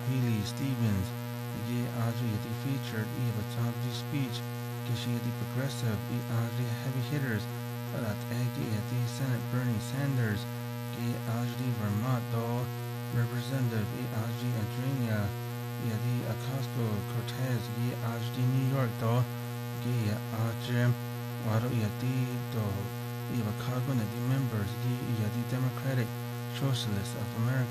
Haley Stevens, ye Audrey the featured Eva Tom's speech, Kishi the progressive, Audrey heavy hitters, at Agdi the Senate Bernie Sanders, ye Audrey Vermont though, Representative Audrey Adrenia, ye the Acosco Cortez, ye Audrey New York though, ye Audrey, Wado ye the Eva Cogman the members, ye the Democratic Socialists of America.